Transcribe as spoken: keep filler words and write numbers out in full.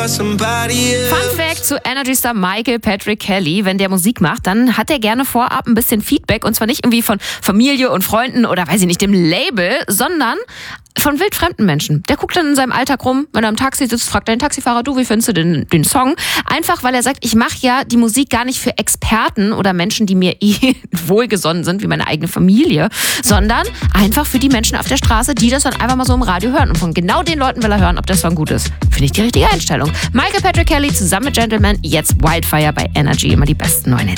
Fun Fact zu Energy Star Michael Patrick Kelly: Wenn der Musik macht, dann hat er gerne vorab ein bisschen Feedback, und zwar nicht irgendwie von Familie und Freunden oder weiß ich nicht, dem Label, sondern von wildfremden Menschen. Der guckt dann in seinem Alltag rum, wenn er im Taxi sitzt, fragt er den Taxifahrer: Du, wie findest du den, den Song? Einfach, weil er sagt, ich mache ja die Musik gar nicht für Experten oder Menschen, die mir eh wohlgesonnen sind, wie meine eigene Familie, sondern einfach für die Menschen auf der Straße, die das dann einfach mal so im Radio hören. Und von genau den Leuten will er hören, ob der Song gut ist. Finde ich die richtige Einstellung. Michael Patrick Kelly zusammen mit Gentleman, jetzt Wildfire bei Energy. Immer die besten neuen Hits.